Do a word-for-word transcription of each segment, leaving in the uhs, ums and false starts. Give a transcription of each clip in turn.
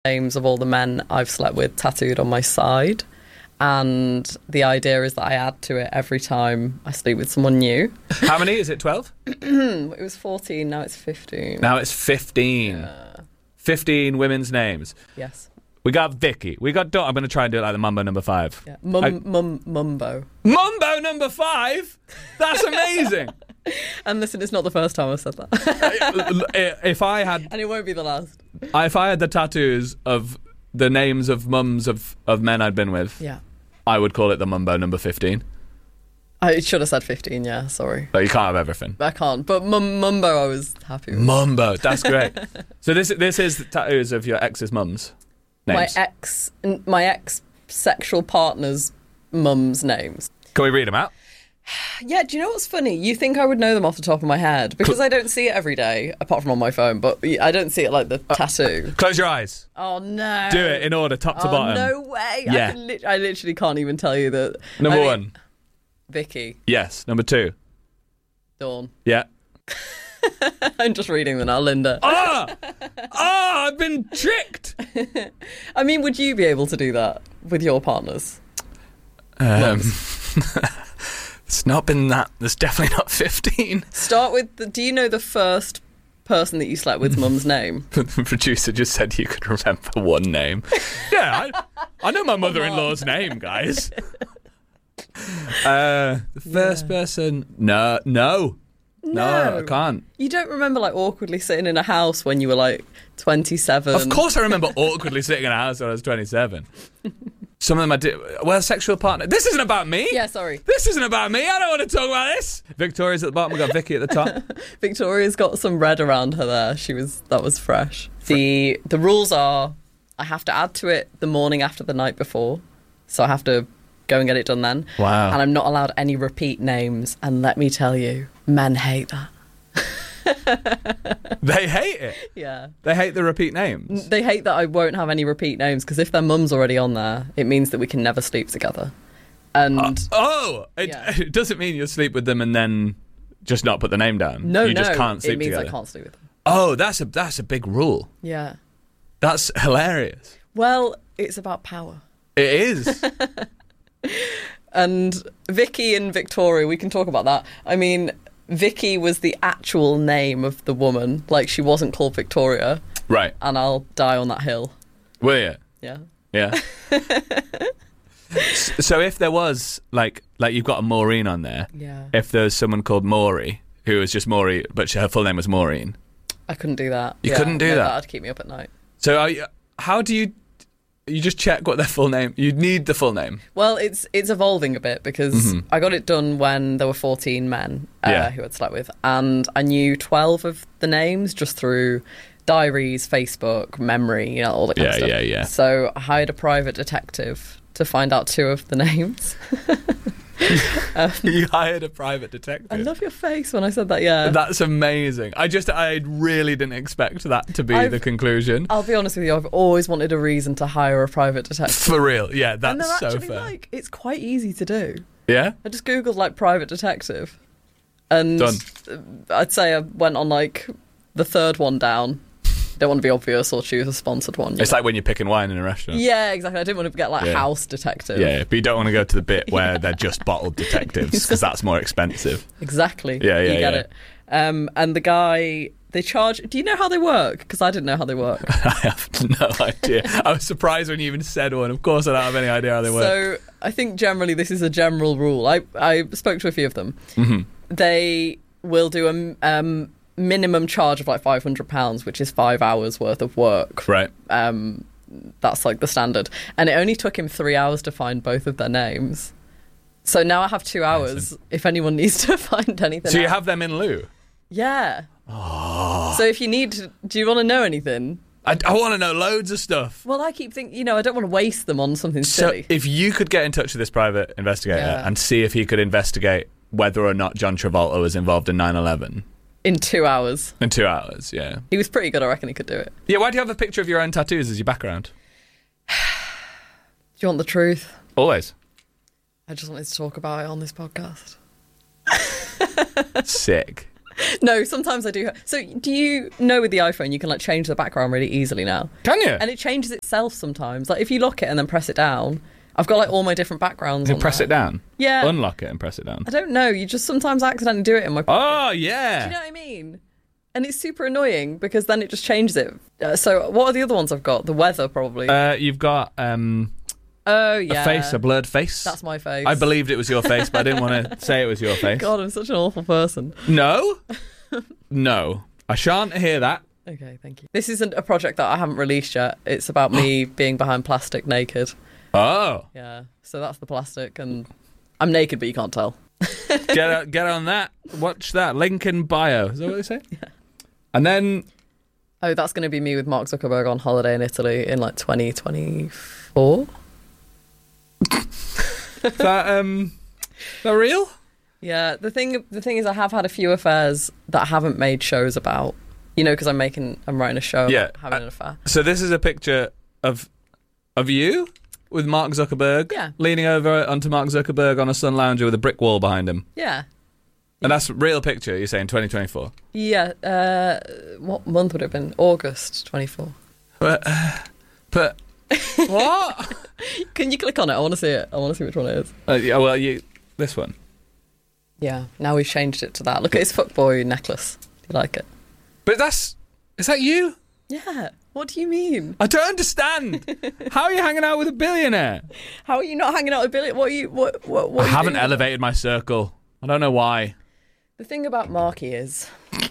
names of all the men I've slept with tattooed on my side. And the idea is that I add to it every time I sleep with someone new. How many? Is it twelve? It was fourteen, now it's fifteen. Now it's fifteen. Yeah. fifteen women's names. Yes. We got Vicky. We got... I'm going to try and do it like the Mumbo number five. Yeah. Mum, I, mum, Mumbo. Mumbo number five? That's amazing. And listen, it's not the first time I've said that. If I had... And it won't be the last. If I had the tattoos of the names of mums of, of men I'd been with, Yeah. I would call it the Mumbo number fifteen. I should have said fifteen, yeah, sorry. But you can't have everything. I can't. But mum, Mumbo I was happy with. Mumbo, that's great. So this this is the tattoos of your ex's mums' names. My ex, my ex sexual partner's mum's names. Can we read them out? Yeah, do you know what's funny? You think I would know them off the top of my head because I don't see it every day, apart from on my phone, but I don't see it like the Uh, tattoo. Close your eyes. Oh, no. Do it in order, top to Oh, bottom. no way. Yeah. I, can li- I literally can't even tell you that. Number I mean, one. Vicky. Yes. Number two. Dawn. Yeah. I'm just reading them now, Linda. Ah! Ah! I've been tricked! I mean, would you be able to do that with your partners? Um, it's not been that. There's definitely not fifteen. Start with, the, do you know the first person that you slept with's mum's name? The producer just said you could remember one name. Yeah, I, I know my mother-in-law's name, guys. Uh, the first Yeah. person... No, no. No, I can't. You don't remember, like, awkwardly sitting in a house when you were, like, twenty-seven? Of course I remember awkwardly sitting in a house when I was twenty-seven. Some of them I did... Well, sexual partner... This isn't about me! Yeah, sorry. This isn't about me! I don't want to talk about this! Victoria's at the bottom, we've got Vicky at the top. Victoria's got some red around her there. She was... That was fresh. The The rules are I have to add to it the morning after the night before. So I have to go and get it done then. Wow. And I'm not allowed any repeat names. And let me tell you, men hate that. They hate it. Yeah. They hate the repeat names. They hate that I won't have any repeat names because if their mum's already on there, it means that we can never sleep together. And Uh, oh! It, Yeah. it doesn't mean you'll sleep with them and then just not put the name down. no, you no, just can't sleep it means together. I can't sleep with them. Oh, that's a that's a big rule. Yeah. That's hilarious. Well, it's about power. It is. And Vicky and Victoria, we can talk about that. I mean, Vicky was the actual name of the woman. Like, she wasn't called Victoria. Right. And I'll die on that hill. Will you? Yeah. Yeah. S- so if there was, like, like you've got a Maureen on there, Yeah. if there's someone called Maury, who was just Maury, but she, her full name was Maureen. I couldn't do that. You Yeah, couldn't do no, that? That'd keep me up at night. So are you, how do you, you just check what their full name, you need the full name. Well, it's it's evolving a bit because Mhm. I got it done when there were fourteen men uh, Yeah. who I'd slept with. And I knew twelve of the names just through diaries, Facebook, memory, you know, all that kind Yeah, of stuff. yeah, yeah. So I hired a private detective to find out two of the names. um, You hired a private detective. I love your face when I said that, yeah. That's amazing. I just, I really didn't expect that to be I've- the conclusion. I'll be honest with you, I've always wanted a reason to hire a private detective. For real, yeah, and that's they're so actually fair. like, it's quite easy to do. Yeah? I just googled like private detective, and Done. I'd say I went on like the third one down. Don't want to be obvious or choose a sponsored one. you It's know. like when you're picking wine in a restaurant. Yeah, exactly. I didn't want to get like Yeah. house detective. Yeah, but you don't want to go to the bit where they're just bottled detectives because that's more expensive. Exactly. Yeah, yeah, You get yeah. it. Um, and the guy, they charge. Do you know how they work? Because I didn't know how they work. I have no idea. I was surprised when you even said one. Of course, I don't have any idea how they work. So I think generally this is a general rule. I I spoke to a few of them. Mhm. They will do a um, minimum charge of like five hundred pounds, which is five hours worth of work. Right. Um, that's like the standard. And it only took him three hours to find both of their names. So now I have two hours Amazing. if anyone needs to find anything So you out. have them in lieu? Yeah. So if you need to, do you want to know anything? I, I want to know loads of stuff. Well, I keep thinking, you know, I don't want to waste them on something So silly. if you could get in touch with this private investigator Yeah. and see if he could investigate whether or not John Travolta was involved in nine eleven In two hours. in two hours, yeah. He was pretty good, I reckon he could do it. Yeah, why do you have a picture of your own tattoos as your background? Do you want the truth? Always. I just wanted to talk about it on this podcast. Sick. No, sometimes I do. So do you know with the iPhone you can like change the background really easily now? Can you? And it changes itself sometimes. Like if you lock it and then press it down, I've got like all my different backgrounds You on press there. it down? Yeah. Unlock it and press it down. I don't know. You just sometimes accidentally do it in my pocket. Oh, Do yeah. you know what I mean? And it's super annoying because then it just changes it. Uh, so what are the other ones I've got? The weather, probably. Uh, you've got um, oh, yeah. a face, a blurred face. That's my face. I believed it was your face, but I didn't want to say it was your face. God, I'm such an awful person. No? No. I shan't hear that. Okay, thank you. This isn't a project that I haven't released yet. It's about me being behind plastic naked. Oh. Yeah, so that's the plastic, and I'm naked, but you can't tell. Get get on that. Watch that. Link in bio. Is that what they say? Yeah. And then... Oh, that's going to be me with Mark Zuckerberg on holiday in Italy in like twenty twenty-four. Is that, um... Is that real? Yeah, the thing the thing is I have had a few affairs that I haven't made shows about. You know, because I'm making, I'm writing a show Yeah, about having I- an affair. So this is a picture of of you with Mark Zuckerberg Yeah. leaning over onto Mark Zuckerberg on a sun lounger with a brick wall behind him. Yeah. And that's a real picture, you're saying, twenty twenty-four. Yeah, uh, what month would it have been? August twenty-four. But, uh, but what? Can you click on it? I want to see it. I want to see which one it is. Uh, yeah, well, you this one. Yeah, now we've changed it to that. Look at his fuckboy necklace. Do you like it? But that's... Is that you? Yeah. What do you mean? I don't understand. How are you hanging out with a billionaire? How are you not hanging out with Billy? What are you? What? What? what I are you haven't doing? elevated my circle. I don't know why. The thing about Marky is,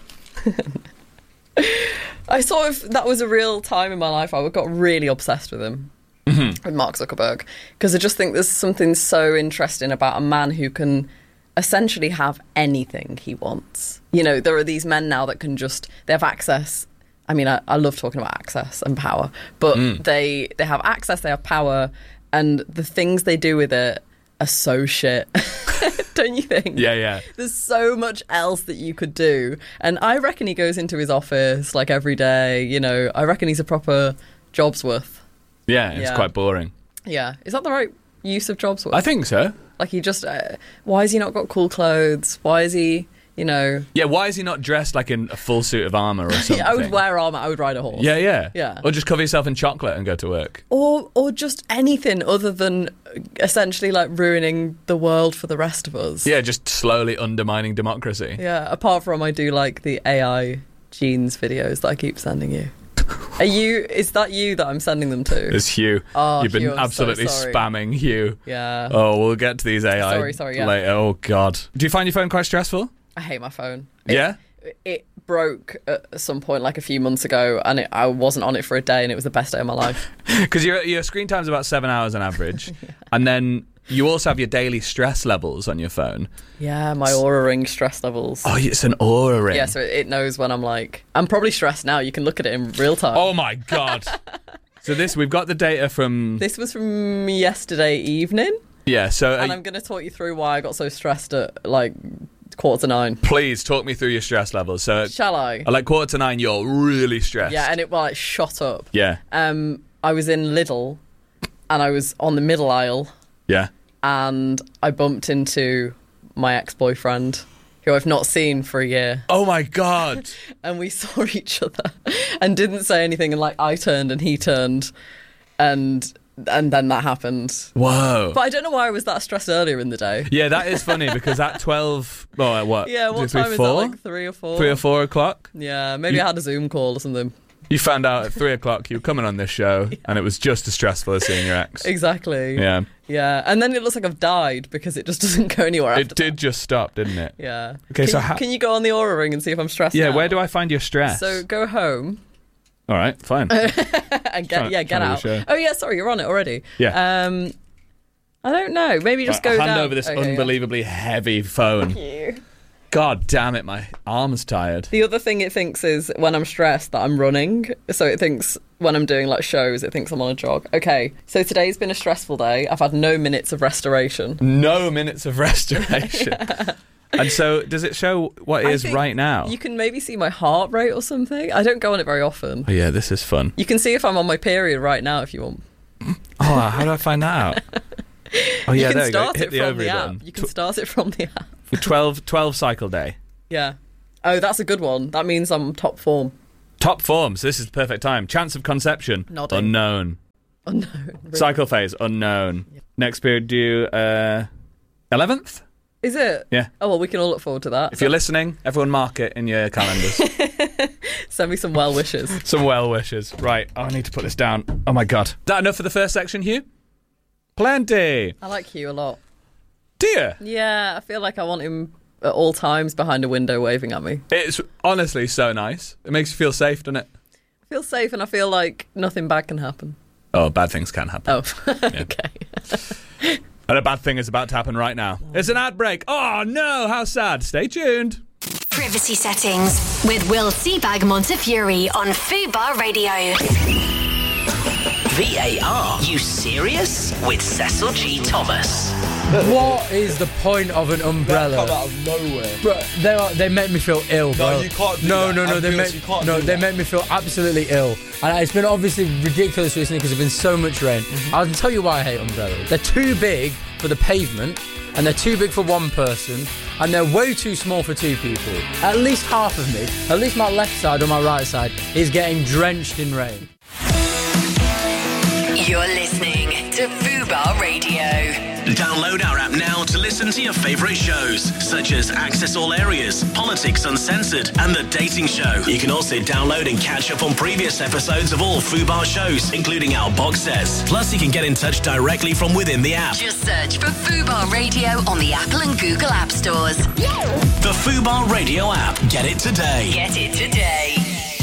I sort of that was a real time in my life. I got really obsessed with him, Mm-hmm. with Mark Zuckerberg, because I just think there's something so interesting about a man who can essentially have anything he wants. You know, there are these men now that can just they have access. I mean, I, I love talking about access and power, but Mm. they they have access, they have power, and the things they do with it are so shit. Don't you think? Yeah, yeah. There's so much else that you could do. And I reckon he goes into his office like every day, you know, I reckon he's a proper Jobsworth. Yeah, it's Yeah. quite boring. Yeah. Is that the right use of Jobsworth? I think so. Like he just, uh, why has he not got cool clothes? Why is he, you know... Yeah, why is he not dressed like in a full suit of armour or something? Yeah, I would wear armour, I would ride a horse. Yeah, yeah. Yeah. Or just cover yourself in chocolate and go to work. Or, or just anything other than essentially like ruining the world for the rest of us. Yeah, just slowly undermining democracy. Yeah, apart from I do like the A I genes videos that I keep sending you. Are you, is that you that I'm sending them to? It's Hugh. Oh, You've been Hugh, I'm so absolutely sorry. spamming Hugh. Yeah. Oh, we'll get to these A I Sorry, sorry, yeah. later. Oh, God. Do you find your phone quite stressful? I hate my phone. It, Yeah? It broke at some point like a few months ago and it, I wasn't on it for a day and it was the best day of my life. Because your, your screen time's about seven hours on average. yeah. And then you also have your daily stress levels on your phone. Yeah, my Aura Ring stress levels. Oh, it's an Aura Ring. Yeah, so it knows when I'm like... I'm probably stressed now. You can look at it in real time. Oh, my God. So this, we've got the data from... This was from yesterday evening. Yeah, so... And uh, I'm going to talk you through why I got so stressed at like quarter to nine. Please talk me through your stress levels. So at, Shall I? at like quarter to nine, you're really stressed. Yeah, and it well, it shot up. Yeah, Um, I was in Lidl and I was on the middle aisle yeah. and I bumped into my ex-boyfriend who I've not seen for a year. Oh, my God. And we saw each other and didn't say anything. And like I turned and he turned and and then that happened. Whoa. But I don't know why I was that stressed earlier in the day. Yeah, that is funny because at twelve... Oh, at what? Yeah, what Two, three, time is four? that? Like three or four? Three or four o'clock? Yeah, maybe You- I had a Zoom call or something. You found out at three o'clock you were coming on this show and it was just as stressful as seeing your ex. Exactly. Yeah. Yeah, and then it looks like I've died because it just doesn't go anywhere after It did just stop, didn't it? that. Yeah. Okay, can, so you- how- can you go on the Aura Ring and see if I'm stressed Yeah, out? where do I find your stress? So go home All right, fine. and Trying- get yeah, get trying to out. do the show. Oh yeah, sorry, you're on it already. Yeah. Um, I don't know. Maybe just Right, go I'll hand down. over this Okay, yeah. unbelievably heavy phone. Thank you. God damn it, my arm's tired. The other thing it thinks is when I'm stressed that I'm running. So it thinks when I'm doing like shows, it thinks I'm on a jog. Okay, so today's been a stressful day. I've had no minutes of restoration. No minutes of restoration. And so, does it show what it I is think right now? You can maybe see my heart rate or something. I don't go on it very often. Oh yeah, this is fun. You can see if I'm on my period right now if you want. Oh, how do I find that out? Oh yeah, you can there you go. start Hit it the from ovary the app. button. You can start it from the app. Tw- twelve, twelve cycle day. Yeah. Oh, that's a good one. That means I'm top form. Top form, so this is the perfect time. Chance of conception, Nodding. unknown. Unknown. Really? Cycle phase, unknown. Yep. Next period due, uh, eleventh? Is it? Yeah. Oh, well, we can all look forward to that. If so. You're listening, everyone mark it in your calendars. Send me some well wishes. Some well wishes. Right, oh, I need to put this down. Oh my God. Is that enough for the first section, Hugh? Plenty. I like Hugh a lot. Do you? Yeah, I feel like I want him at all times behind a window waving at me. It's honestly so nice. It makes you feel safe, doesn't it? I feel safe and I feel like nothing bad can happen. Oh, bad things can happen. Oh, okay. And a bad thing is about to happen right now. It's an ad break. Oh no, how sad. Stay tuned. Privacy Settings with Will Seabag Montefiore on Fubar Radio. V A R, you serious? With Cecil G. Thomas. What is the point of an umbrella? They come out of nowhere. Bro, they are, they make me feel ill, bro. No, you can't do no, that. No, no, no, they make you can't no, do they that. make me feel absolutely ill. And it's been obviously ridiculous recently because there's been so much rain. Mm-hmm. I'll tell you why I hate umbrellas. They're too big for the pavement, and they're too big for one person, and they're way too small for two people. At least half of me, at least my left side or my right side, is getting drenched in rain. You're listening to Fubar Radio. Download our app now to listen to your favourite shows, such as Access All Areas, Politics Uncensored, and The Dating Show. You can also download and catch up on previous episodes of all Fubar shows, including our box sets. Plus, you can get in touch directly from within the app. Just search for Fubar Radio on the Apple and Google App Stores. The Fubar Radio app. Get it today. Get it today.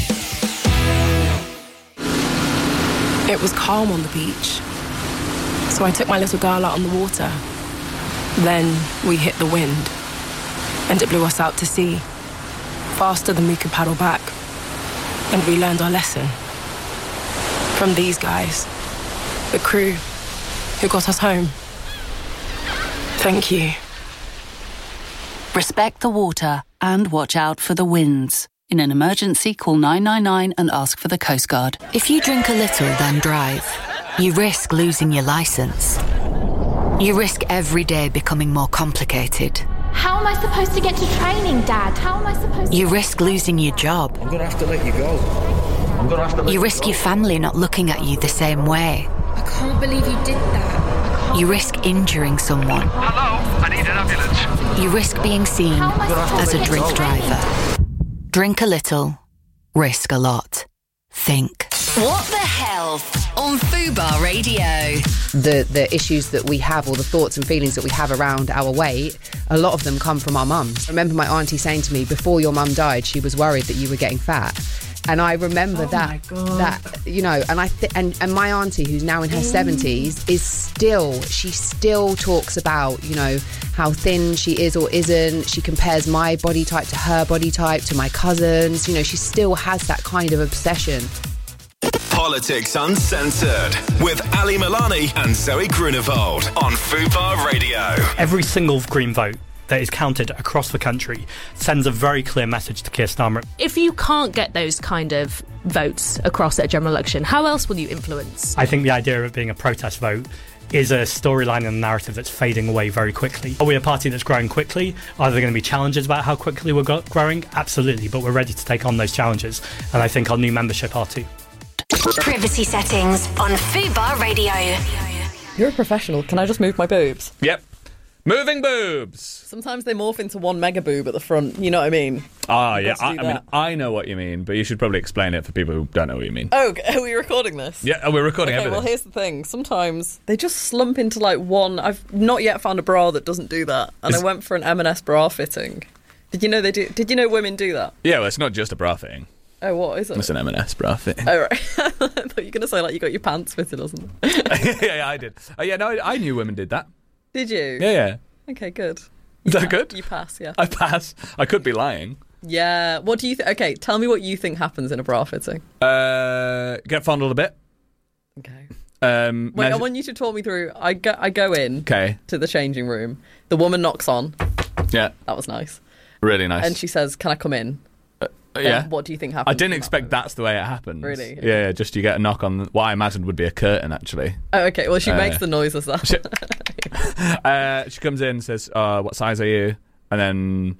It was calm on the beach, so I took my little girl out on the water. Then we hit the wind, and it blew us out to sea, faster than we could paddle back. And we learned our lesson from these guys, the crew who got us home. Thank you. Respect the water and watch out for the winds. In an emergency, call nine nine nine and ask for the Coast Guard. If you drink a little, then drive, you risk losing your licence. You risk every day becoming more complicated. How am I supposed to get to training, Dad? How am I supposed to... You risk losing your job. I'm going to have to let you go. I'm going to have to let you you risk go. your family not looking at you the same way. I can't believe you did that. You risk injuring someone. Hello, I need an ambulance. You risk being seen as a drink driver. Drink a little, risk a lot. Think. What the health on Fubar Radio. The the issues that we have, or the thoughts and feelings that we have around our weight, a lot of them come from our mums. I remember my auntie saying to me, before your mum died, she was worried that you were getting fat. And I remember oh that, that you know, and I th- and, and my auntie, who's now in her seventies, is still, she still talks about, you know, how thin she is or isn't. She compares my body type to her body type, to my cousins. You know, she still has that kind of obsession. Politics Uncensored with Ali Milani and Zoe Grunewald on Fubar Radio. Every single Green vote that is counted across the country sends a very clear message to Keir Starmer. If you can't get those kind of votes across at a general election, how else will you influence? I think the idea of it being a protest vote is a storyline and a narrative that's fading away very quickly. Are we a party that's growing quickly? Are there going to be challenges about how quickly we're go- growing? Absolutely, but we're ready to take on those challenges, and I think our new membership are too. Privacy Settings on Fubar Radio. You're a professional. Can I just move my boobs? Yep. Moving boobs. Sometimes they morph into one mega boob at the front. You know what I mean? Ah, You've yeah. got to I, do I mean, that. I know what you mean, but you should probably explain it for people who don't know what you mean. Oh, are we recording this? Yeah, we're recording okay, everything. Well, here's the thing. Sometimes they just slump into like one. I've not yet found a bra that doesn't do that, and Is- I went for an M and S bra fitting. Did you know they do? Did you know women do that? Yeah, well, it's not just a bra fitting. Oh, what is it? It's an M and S bra fitting. Oh, right. I thought you were going to say like you got your pants fitted or something. yeah, yeah, I did. Oh, yeah, no, I, I knew women did that. Did you? Yeah, yeah. Okay, good. Is that good? You pass, yeah. I pass. I could be lying. Yeah. What do you think? Okay, tell me what you think happens in a bra fitting. Uh, get fondled a bit. Okay. Um, Wait, I measure- want you to talk me through. I go, I go in Okay. to the changing room. The woman knocks on. Yeah. That was nice. Really nice. And she says, "Can I come in?" Uh, Then yeah. What do you think happens? I didn't in that expect moment? that's the way it happens. Really? Yeah, yeah, just you get a knock on what I imagined would be a curtain, actually. Oh, okay. Well, she Uh, makes the noises that. She, uh, she comes in and says, uh, what size are you? And then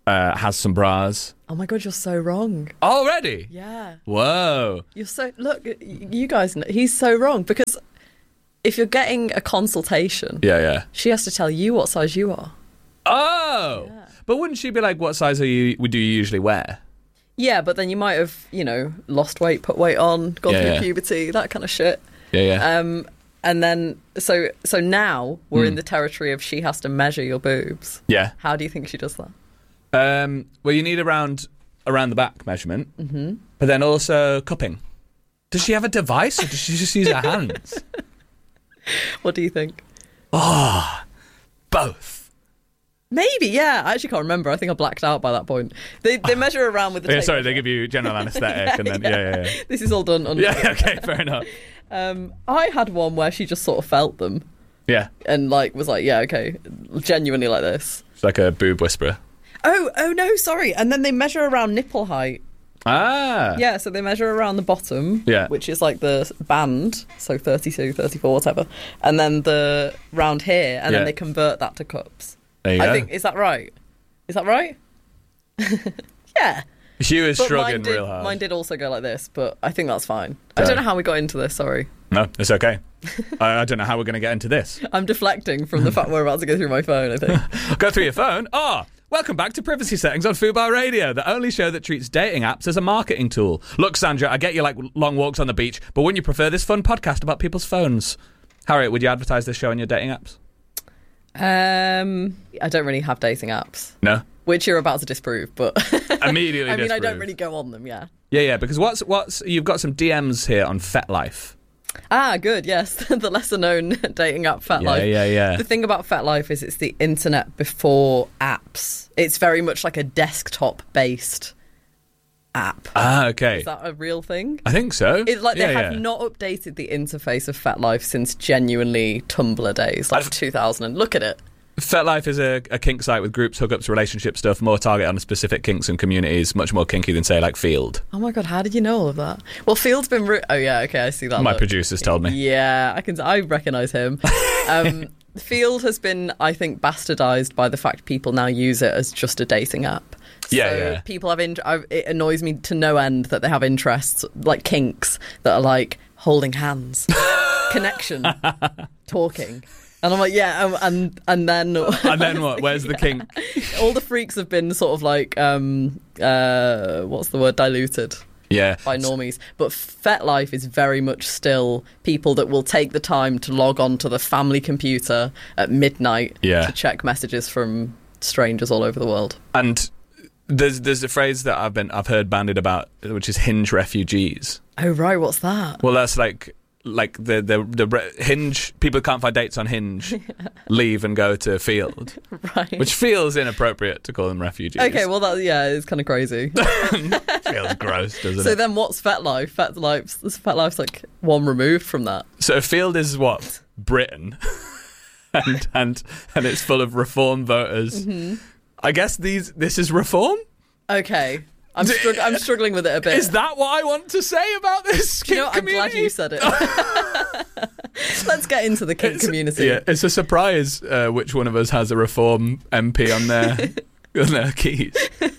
uh, has some bras. Oh my God, you're so wrong. Already? Yeah. Whoa. You're so... Look, you guys, know, he's so wrong because if you're getting a consultation... Yeah, yeah. She has to tell you what size you are. Oh! Yeah. But wouldn't she be like, what size are you? do you usually wear? Yeah, but then you might have, you know, lost weight, put weight on, gone yeah, through yeah. puberty, that kind of shit. Yeah, yeah. Um, and then, so so now we're Hmm. in the territory of she has to measure your boobs. Yeah. How do you think she does that? Um, well, you need around around the back measurement, Mm-hmm. but then also cupping. Does she have a device or does she just use her hands? What do you think? Oh, both. Maybe, yeah. I actually can't remember. I think I blacked out by that point. They they measure around with the Yeah, tape sorry, measure. they give you general anaesthetic Yeah, and then, yeah. yeah, yeah, yeah. This is all done under. Yeah, okay, fair enough. Um, I had one where she just sort of felt them Yeah, and like was like, yeah, okay, genuinely like this. it's like a boob whisperer. Oh, oh no, sorry. And then they measure around nipple height. Ah. Yeah, so they measure around the bottom, Yeah. which is like the band, so thirty-two, thirty-four, whatever. And then the round here, and Yeah. then they convert that to cups. There you I go. think, is that right? Is that right? Yeah. Hugh is But shrugging mine did, real hard. Mine did also go like this, but I think that's fine. I Sorry. don't know how we got into this, sorry. No, it's okay. I, I don't know how we're going to get into this. I'm deflecting from the fact we're about to go through my phone, I think. Go through your phone. Ah, welcome back to Privacy Settings on Fubar Radio, the only show that treats dating apps as a marketing tool. Look, Sandra, I get you like long walks on the beach, but wouldn't you prefer this fun podcast about people's phones? Harriet, would you advertise this show on your dating apps? Um, I don't really have dating apps. No? Which you're about to disprove, but... Immediately I mean, I don't disprove. really go on them, yeah. Yeah, yeah, because what's what's you've got some D Ms here on FetLife. Ah, good, yes. The lesser-known dating app, FetLife. Yeah, yeah, yeah. The thing about FetLife is it's the internet before apps. It's very much like a desktop-based app. Ah, okay. Is that a real thing? I think so. It's like they Yeah, have yeah. not updated the interface of FetLife since genuinely Tumblr days, like two thousand. Look at it. FetLife is a, a kink site with groups, hookups, relationship stuff, more target on specific kinks and communities, much more kinky than, say, like Field. Oh my God, how did you know all of that? Well, Field's been... Re- oh yeah, okay, I see that. My look. producers told me. Yeah, I can. I recognise him. Um, Field has been, I think, bastardised by the fact people now use it as just a dating app. So Yeah, yeah. people have... In- I, it annoys me to no end that they have interests, like kinks, that are like holding hands, connection, talking. And I'm like, yeah, um, and and then... And then what? Where's the kink? All the freaks have been sort of like, um, uh, what's the word, diluted. Yeah. By normies. But FetLife is very much still people that will take the time to log on to the family computer at midnight Yeah. to check messages from strangers all over the world. And there's there's a phrase that I've been I've heard bandied about, which is Hinge refugees. Oh, right, what's that? Well, that's like like the the the re- Hinge people can't find dates on Hinge, leave and go to Field, Right. which feels inappropriate to call them refugees. Okay, well, that yeah, it's kind of crazy. Feels gross, doesn't So it? then what's FetLife? FetLife's, FetLife's like one removed from that. So Field is what? Britain, and and and it's full of reform voters. Mhm. I guess these this is reform. Okay. I'm, strugg- I'm struggling with it a bit. Is that what I want to say about this Do you know kink what? I'm glad community? you said it. Let's get into the kink community. Yeah, it's a surprise uh, which one of us has a reform M P on their on their keys.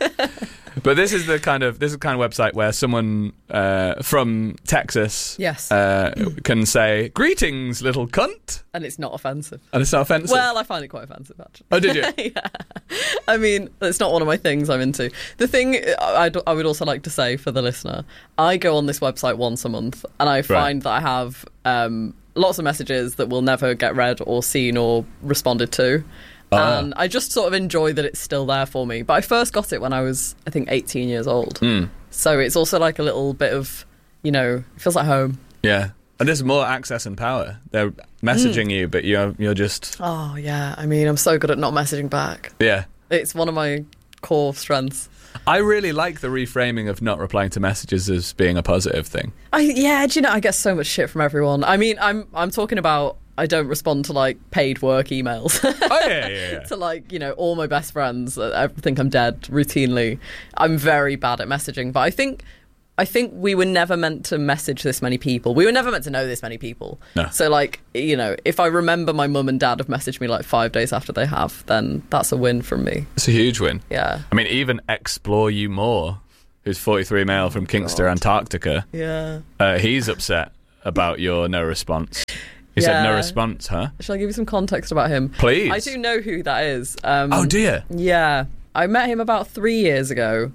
But this is the kind of this is the kind of website where someone uh, from Texas Yes. uh, can say "Greetings, little cunt," And it's not offensive. and it's not offensive. Well, I find it quite offensive, actually. Oh, did you? Yeah. I mean, it's not one of my things I'm into. The thing I, I would also like to say for the listener, I go on this website once a month, and I find that I have um, lots of messages that will never get read or seen or responded to. Ah. And I just sort of enjoy that it's still there for me. But I first got it when I was, I think, eighteen years old. Mm. So it's also like a little bit of, you know, it feels like home. Yeah, and there's more access and power. They're messaging Mm. you, but you're you're just Oh, yeah. I mean, I'm so good at not messaging back. yeah. It's one of my core strengths. I really like the reframing of not replying to messages as being a positive thing. I yeah, do you know, I get so much shit from everyone. I mean, I'm I'm talking about I don't respond to like paid work emails. Oh yeah, yeah, yeah. To like, you know, all my best friends that I think I'm dead routinely. I'm very bad at messaging, but I think I think we were never meant to message this many people. We were never meant to know this many people. No. So, like, you know, if I remember my mum and dad have messaged me like five days after they have, then that's a win from me. It's a huge win. Yeah. I mean, even Explore You More, who's forty-three male from Kingster, God. Antarctica. Yeah. Uh, he's upset about your no response. He Yeah. said no response, huh? Shall I give you some context about him? Please. I do know who that is. Um, Oh, do you? Yeah. I met him about three years ago.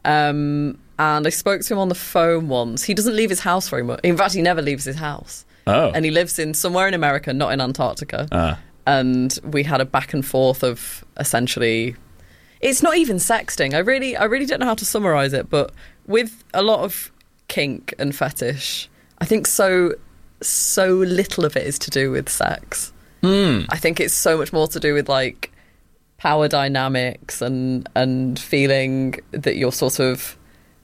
Um, and I spoke to him on the phone once. He doesn't leave his house very much. In fact, he never leaves his house. Oh. And he lives in somewhere in America, not in Antarctica. Ah. And we had a back and forth of essentially... It's not even sexting. I really, I really don't know how to summarise it, but with a lot of kink and fetish, I think so, so little of it is to do with sex. Mm. I think it's so much more to do with, like, power dynamics and and feeling that you're sort of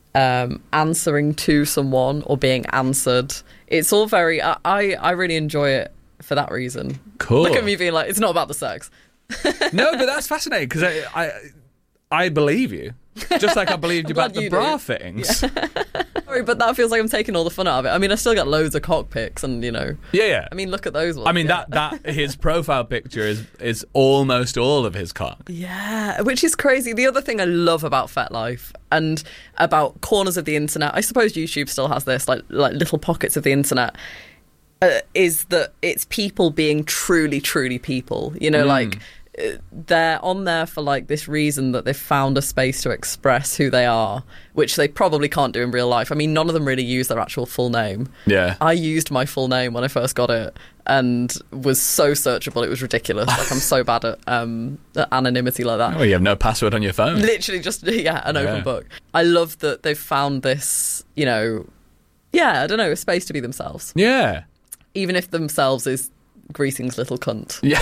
um, answering to someone or being answered. It's all very... I, I, I really enjoy it for that reason. Cool. Look at me being like, it's not about the sex. No, but that's fascinating because I, I I believe you. Just like I believed you glad about the you bra do. fittings. Sorry, but that feels like I'm taking all the fun out of it. I mean, I still got loads of cock pics and, you know... Yeah, yeah. I mean, look at those ones. I mean, yeah. that, that his profile picture is is almost all of his cock. Yeah, which is crazy. The other thing I love about FetLife and about corners of the internet, I suppose YouTube still has this, like like little pockets of the internet, uh, is that it's people being truly, truly people. You know, Mm. like... they're on there for like this reason that they've found a space to express who they are, which they probably can't do in real life. I mean, none of them really use their actual full name. Yeah. I used my full name when I first got it and was so searchable, it was ridiculous. Like, I'm so bad at, um, at anonymity like that. Oh, you have no password on your phone. Literally just, yeah, an open Yeah. book. I love that they've found this, you know, yeah, I don't know, a space to be themselves. Yeah. Even if themselves is Greasing's little cunt. Yeah.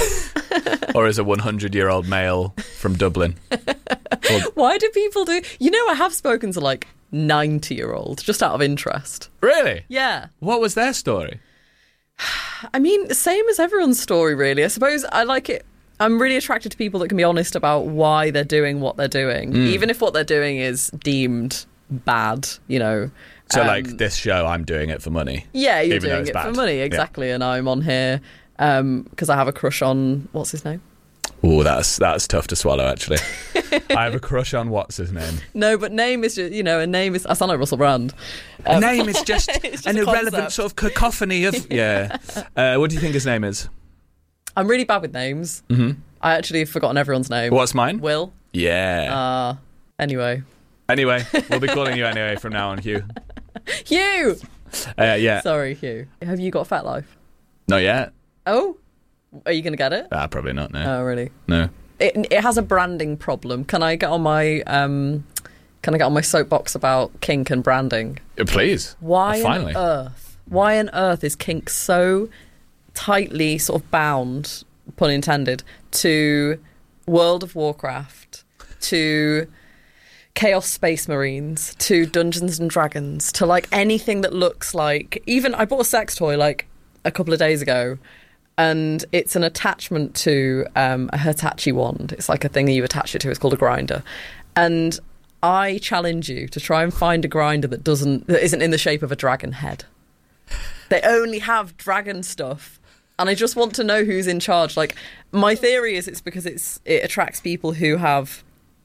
Or as a hundred-year-old male from Dublin. Or, Why do people do... You know, I have spoken to, like, ninety-year-olds, just out of interest. really? Yeah. What was their story? I mean, same as everyone's story, really. I suppose I like it... I'm really attracted to people that can be honest about why they're doing what they're doing, Mm. even if what they're doing is deemed bad, you know. So, Um, like, this show, I'm doing it for money. Yeah, you're even though doing it's it bad. for money, Yeah. exactly, and I'm on here because I have a crush on... What's his name? Oh, that's that's tough to swallow, actually. I have a crush on what's his name. No, but name is just, you know, a name is... I sound like Russell Brand. A name is just, It's just an a irrelevant concept. sort of cacophony of... Yeah. Uh, what do you think his name is? I'm really bad with names. Mm-hmm. I actually have forgotten everyone's name. What's mine? Will. Yeah. Uh, anyway. Anyway, we'll be calling you anyway from now on, Hugh. Hugh! Uh, yeah. Sorry, Hugh. Have you got FetLife? Not yet. Oh? Are you going to get it? Ah, probably not, no. Oh, really? No. It, it has a branding problem. Can I get on my... Um, can I get on my soapbox about kink and branding? Uh, Please. Why Uh, finally. on earth? Why on earth is kink so tightly sort of bound, pun intended, to World of Warcraft, to Chaos Space Marines, to Dungeons and Dragons, to like anything that looks like... Even I bought a sex toy like a couple of days ago, and it's an attachment to um, a Hitachi wand. It's like a thing that you attach it to. It's called a grinder. And I challenge you to try and find a grinder that doesn't that isn't in the shape of a dragon head. They only have dragon stuff. And I just want to know who's in charge. Like, my theory is it's because it's it attracts people who have,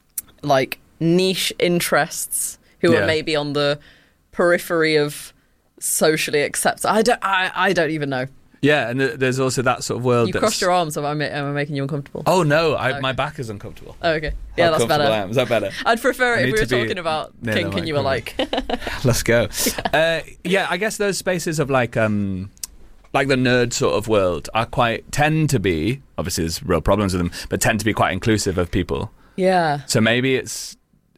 like, niche interests, who Yeah. are maybe on the periphery of socially accepted. I don't, I, I don't even know. Yeah, and th- there's also that sort of world You that's... crossed your arms, so am I, am I making you uncomfortable? Oh, no, I, Okay. my back is uncomfortable. Oh, okay. Yeah, How that's better. comfortable I am. Is that better? I'd prefer I it need if we were to be talking about near the kink and you were like... Let's go. Uh, yeah, I guess those spaces of like um, like the nerd sort of world are quite tend to be, obviously there's real problems with them, but tend to be quite inclusive of people. Yeah. So maybe it's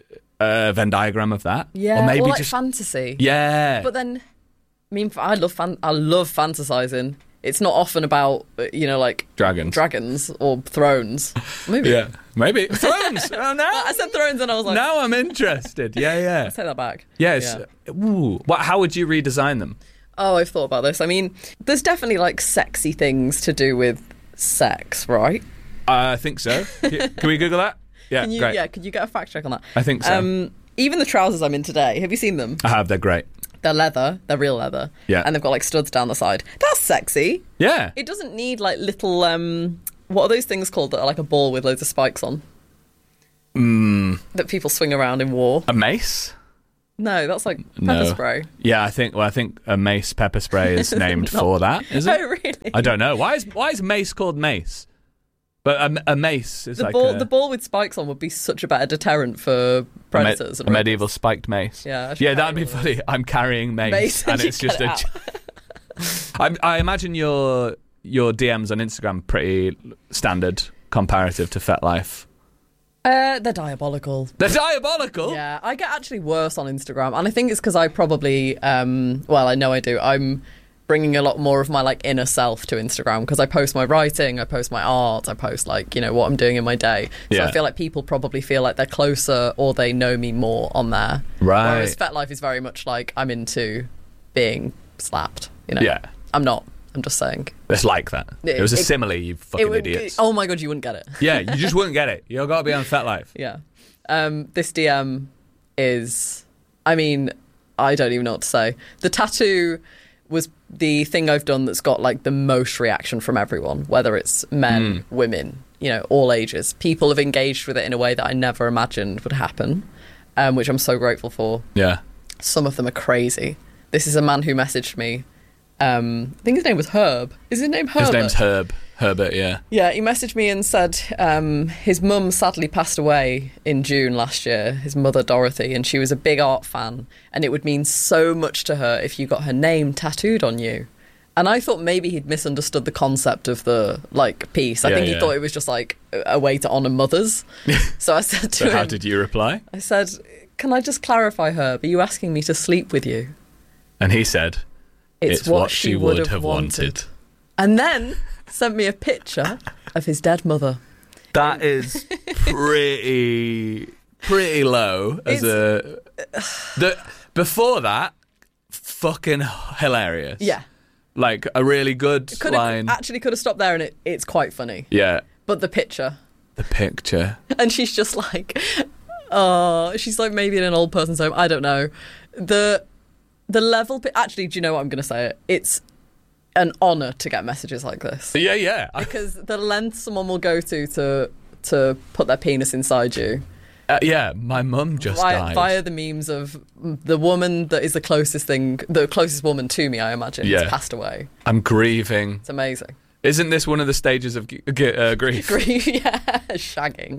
a Venn diagram of that. Yeah, or maybe or like just fantasy. Yeah. But then, I mean, I love fan- I love fantasizing. It's not often about, uh, you know, like... Dragons. Dragons or thrones. Maybe. Yeah, maybe. Thrones! Oh, no. I said thrones and I was like... Now I'm interested. Yeah, yeah. I'll take that back. Yes. Yeah. Ooh. What, how would you redesign them? Oh, I've thought about this. I mean, there's definitely, like, sexy things to do with sex, right? I think so. Can we Google that? Yeah, Can you, great. Yeah, could you get a fact check on that? I think so. Um, even the trousers I'm in today, have you seen them? I have. They're great. They're leather. They're real leather. Yeah. And they've got like studs down the side. That's sexy. Yeah. It doesn't need like little, um, what are those things called that are like a ball with loads of spikes on? Mm. That people swing around in war. A mace? No, that's like pepper No. spray. Yeah, I think. Well, I think a mace pepper spray is named for that. Is it? Oh, really? I don't know. Why is why is mace called mace? But a, a mace is The like ball, a, the ball with spikes on would be such a better deterrent for predators. a, and me- a medieval spiked mace. Yeah, I should yeah, carry that'd be one of funny. I'm carrying mace, Mace and and you it's just a. get it I, I imagine your your D Ms on Instagram pretty standard comparative to FetLife. Uh, they're diabolical. They're diabolical? Yeah, I get actually worse on Instagram. And I think it's because I probably, um, well, I know I do. I'm bringing a lot more of my, like, inner self to Instagram because I post my writing, I post my art, I post, like, you know, what I'm doing in my day. So Yeah. I feel like people probably feel like they're closer or they know me more on there. Right. Whereas FetLife is very much like I'm into being slapped, you know? Yeah. I'm not. I'm just saying. It's like that. It, It- was a it- simile, you fucking It would- idiots. Oh my God, you wouldn't get it. Yeah, you just wouldn't get it. You've got to be on FetLife. Yeah. Um, this D M is, I mean, I don't even know what to say. The tattoo was the thing I've done that's got like the most reaction from everyone, whether it's men, Mm. women, you know, all ages. People have engaged with it in a way that I never imagined would happen, um, which I'm so grateful for. Yeah. Some of them are crazy. This is a man who messaged me. Um, I think his name was Herb. Is his name Herbert? His name's Herb. Herbert, yeah. Yeah, he messaged me and said um, his mum sadly passed away in June last year, his mother Dorothy, and she was a big art fan, and it would mean so much to her if you got her name tattooed on you. And I thought maybe he'd misunderstood the concept of the, like, piece. I Yeah, think he yeah. thought it was just, like, a a way to honour mothers. So I said to So him... how did you reply? I said, can I just clarify, Herb, are you asking me to sleep with you? And he said, It's, it's, what, she would have wanted. wanted. And then sent me a picture of his dead mother. That is pretty pretty low as a the before that fucking hilarious. Yeah. Like a really good Could line. have, actually could have stopped there and it, it's quite funny. Yeah. But the picture. The picture. And she's just like, oh, she's like maybe in an old person's home. I don't know. The the level, pi- actually, do you know what I'm going to say? It. It's an honour to get messages like this. Yeah, yeah. I- Because the length someone will go to to, to put their penis inside you. Uh, yeah, my mum just via, died. via the memes of the woman that is the closest thing, the closest woman to me, I imagine, Yeah. has passed away. I'm grieving. It's amazing. Isn't this one of the stages of g- g- uh, grief? Grief, yeah, shagging.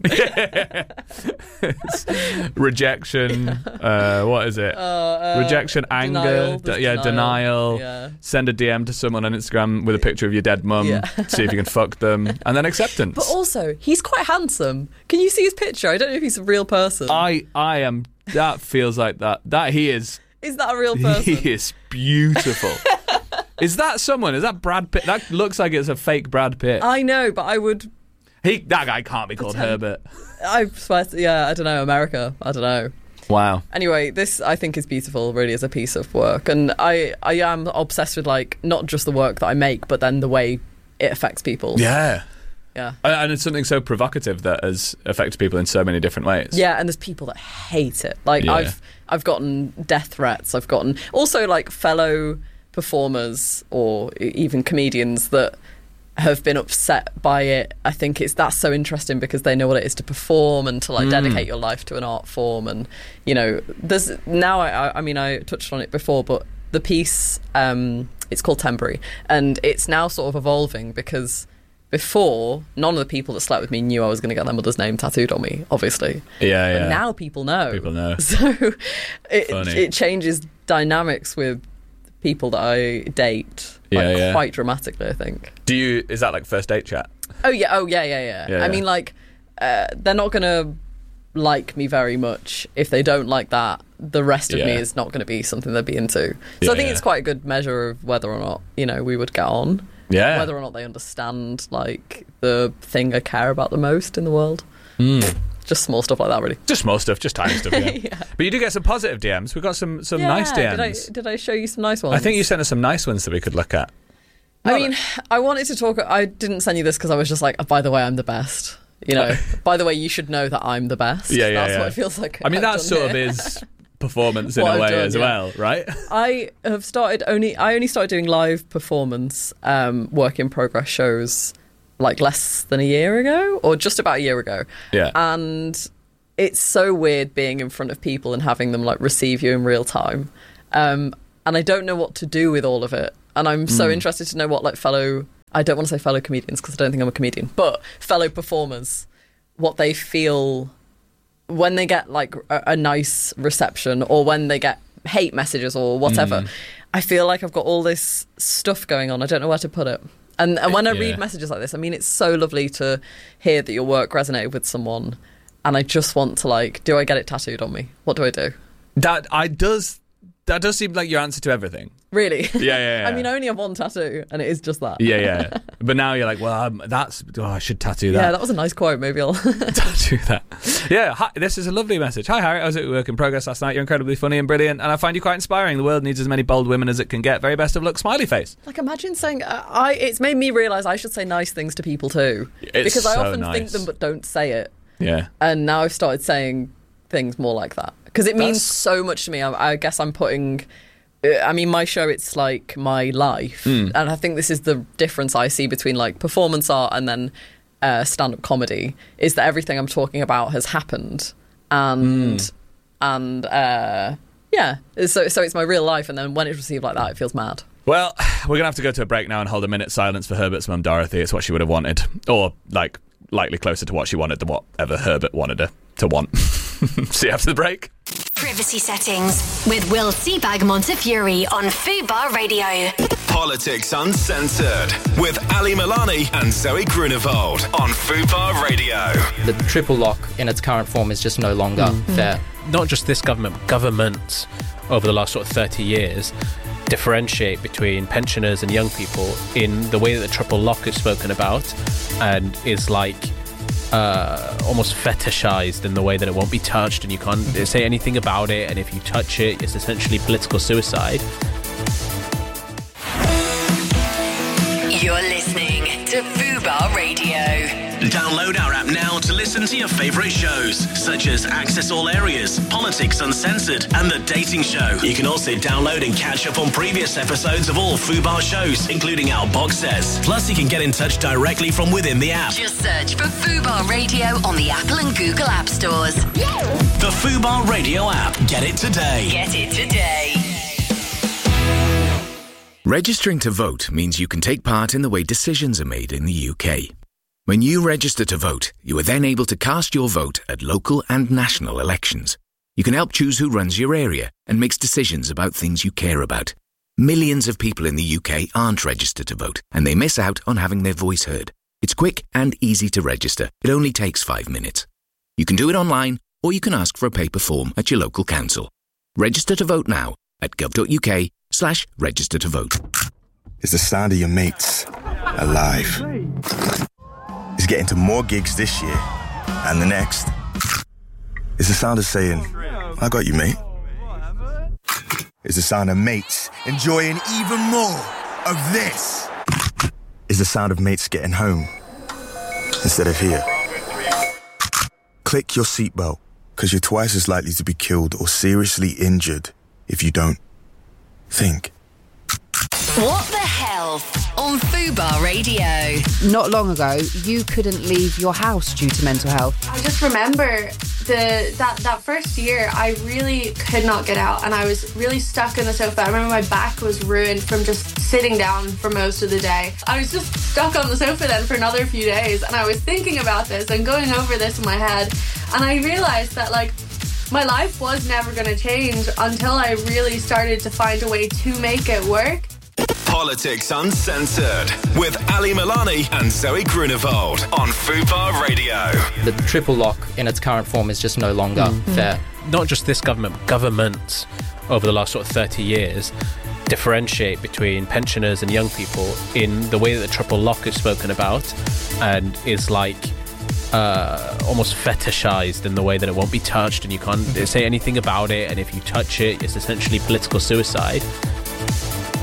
Rejection. Uh, what is it? Uh, uh, Rejection, anger. denial, d- there's yeah, denial. denial. Yeah. Send a D M to someone on Instagram with a picture of your dead mum. Yeah. See if you can fuck them, and then acceptance. But also, he's quite handsome. Can you see his picture? I don't know if he's a real person. I, I am. That feels like that. That he is. Is that a real person? He is beautiful. Is that someone? Is that Brad Pitt? That looks like it's a fake Brad Pitt. I know, but I would. He. That guy can't be called Pretend- Herbert. I swear, to- yeah, I don't know, America. I don't know. Wow. Anyway, this I think is beautiful, really, as a piece of work, and I I am obsessed with like not just the work that I make, but then the way it affects people. Yeah. Yeah. And and it's something so provocative that has affected people in so many different ways. Yeah, and there's people that hate it. Like Yeah. I've I've gotten death threats. I've gotten also like fellow performers or e- even comedians that have been upset by it. I think it's that's so interesting because they know what it is to perform and to like Mm. dedicate your life to an art form. And you know, there's now. I, I- I mean, I touched on it before, but the piece um, it's called Temporary, and it's now sort of evolving because. Before, none of the people that slept with me knew I was going to get their mother's name tattooed on me, obviously. Yeah, But yeah. now people know. People know. So it, Funny. it changes dynamics with people that I date Yeah, like, yeah. quite dramatically, I think. Do you? Is that like first date chat? Oh, yeah. Oh, yeah, yeah, yeah. Yeah, I yeah. mean, like, uh, they're not going to like me very much. If they don't like that, the rest of me Yeah. is not going to be something they'd be into. So Yeah, I think yeah. it's quite a good measure of whether or not, you know, we would get on. Yeah. Whether or not they understand, like, the thing I care about the most in the world. Mm. Just small stuff like that, really. Just small stuff, just tiny stuff. Yeah. Yeah. But you do get some positive D Ms. We've got some some Yeah, nice D Did I, Ms. did I show you some nice ones? I think you sent us some nice ones that we could look at. I mean, I wanted to talk. I didn't send you this because I was just like, oh, by the way, I'm the best. You know, by the way, you should know that I'm the best. Yeah, yeah, That's yeah. what it feels like. I mean, I've that done sort here. of is performance in What a I've way done, as yeah. well, right? I have started only. I only started doing live performance um, work in progress shows like less than a year ago, or just about a year ago. Yeah. And it's so weird being in front of people and having them like receive you in real time. Um, and I don't know what to do with all of it. And I'm so Mm. interested to know what like fellow. I don't want to say fellow comedians because I don't think I'm a comedian, but fellow performers, what they feel when they get like a, a nice reception or when they get hate messages or whatever. Mm. I feel like I've got all this stuff going on. I don't know where to put it. And, and when I Yeah. read messages like this, I mean, it's so lovely to hear that your work resonated with someone. And I just want to like, do I get it tattooed on me? What do I do? That I does that does seem like your answer to everything. Really? Yeah, yeah, yeah. I mean, I only have one tattoo and it is just that. Yeah, yeah. But now you're like, well, um, that's oh, I should tattoo that. Yeah, that was a nice quote. Maybe I'll tattoo that. Yeah, hi, this is a lovely message. Hi, Harry. I was at work in progress last night. You're incredibly funny and brilliant, and I find you quite inspiring. The world needs as many bold women as it can get. Very best of luck, smiley face. Like, imagine saying, uh, I. It's made me realise I should say nice things to people too. It's because I so often think nice. them but don't say it. Yeah. And now I've started saying things more like that. Because it means That's- so much to me. I, I guess I'm putting... uh, I mean, my show, it's like my life. Mm. And I think this is the difference I see between like performance art and then uh, stand-up comedy, is that everything I'm talking about has happened. And... Mm. And... Uh, yeah. So, so it's my real life. And then when it's received like that, it feels mad. Well, we're gonna have to go to a break now and hold a minute's silence for Herbert's mum, Dorothy. It's what she would have wanted, or like likely closer to what she wanted than whatever Herbert wanted her to want. See you after the break. Privacy Settings with Will Seabag Montefiore on Fubar Radio. Politics Uncensored with Ali Milani and Zoe Grunewald on Fubar Radio. The triple lock in its current form is just no longer fair. Not just this government, governments over the last sort of thirty years differentiate between pensioners and young people in the way that the triple lock is spoken about and is like uh, almost fetishized in the way that it won't be touched and you can't say anything about it, and if you touch it, it's essentially political suicide. You're listening to Fubar Radio. Download our app now to listen to your favourite shows, such as Access All Areas, Politics Uncensored, and The Dating Show. You can also download and catch up on previous episodes of all Fubar shows, including our box sets. Plus, you can get in touch directly from within the app. Just search for Fubar Radio on the Apple and Google App Stores. The Fubar Radio app. Get it today. Get it today. Registering to vote means you can take part in the way decisions are made in the U K. When you register to vote, you are then able to cast your vote at local and national elections. You can help choose who runs your area and makes decisions about things you care about. Millions of people in the U K aren't registered to vote, and they miss out on having their voice heard. It's quick and easy to register. It only takes five minutes. You can do it online, or you can ask for a paper form at your local council. Register to vote now at gov.uk slash register to vote. It's the sound of your mates alive. It's getting to more gigs this year and the next. It's the sound of saying, I got you, mate. It's the sound of mates enjoying even more of this. It's the sound of mates getting home instead of here. Click your seatbelt, because you're twice as likely to be killed or seriously injured if you don't think. What the hell on Fubar Radio? Not long ago, you couldn't leave your house due to mental health. I just remember the that, that first year, I really could not get out and I was really stuck in the sofa. I remember my back was ruined from just sitting down for most of the day. I was just stuck on the sofa then for another few days, and I was thinking about this and going over this in my head, and I realised that, like, my life was never going to change until I really started to find a way to make it work. Politics Uncensored with Ali Milani and Zoe Grunewald on Fubar Radio. The triple lock in its current form is just no longer fair. Not just this government, governments over the last sort of thirty years differentiate between pensioners and young people in the way that the triple lock is spoken about and is like uh, almost fetishized in the way that it won't be touched and you can't say anything about it, and if you touch it, it's essentially political suicide.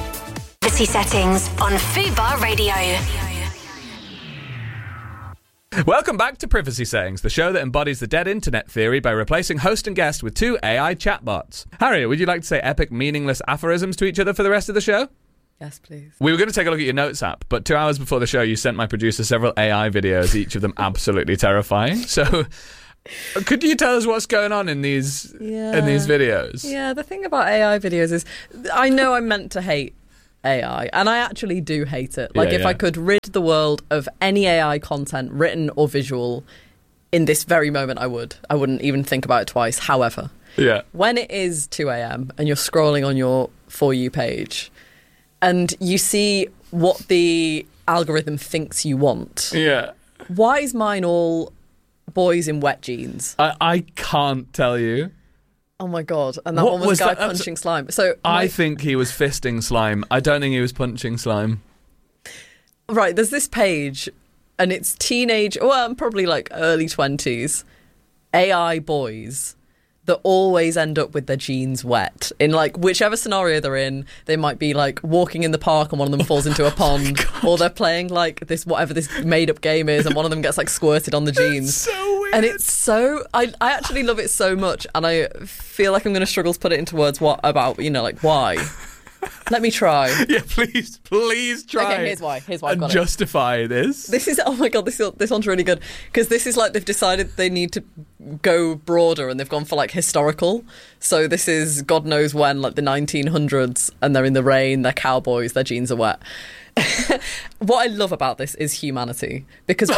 Privacy Settings on Fubar Radio. Welcome back to Privacy Settings, the show that embodies the dead internet theory by replacing host and guest with two A I chatbots. Harriet, would you like to say epic, meaningless aphorisms to each other for the rest of the show? Yes, please. We were going to take a look at your notes app, but two hours before the show, you sent my producer several A I videos, each of them absolutely terrifying. So, could you tell us what's going on in these Yeah. in these videos? Yeah, the thing about A I videos is, I know I'm meant to hate A I, and I actually do hate it. Like, Yeah, if yeah. I could rid the world of any A I content, written or visual, in this very moment, I would. I wouldn't even think about it twice. However, Yeah. when it is two a.m. and you're scrolling on your For You page, and you see what the algorithm thinks you want, Yeah. why is mine all boys in wet jeans? I, I can't tell you. Oh my god! And that What one was, was a guy that? That's- punching slime. So I my- think he was fisting slime. I don't think he was punching slime. right, there's this page, and it's teenage, well, probably like early twenties, A I boys that always end up with their jeans wet. In like whichever scenario they're in, they might be like walking in the park and one of them falls into a pond, or they're playing like this whatever this made up game is, and one of them gets like squirted on the jeans. So weird. And it's so I I actually love it so much, and I feel like I'm going to struggle to put it into words. What about, you know, like why? Let me try. Yeah, please, please try. Okay, here's why. Here's why I've and got it. justify this. This is, oh my god, this this one's really good, because this is like they've decided they need to go broader, and they've gone for like historical. So this is God knows when, like the nineteen hundreds, and they're in the rain, they're cowboys, their jeans are wet. What I love about this is humanity, because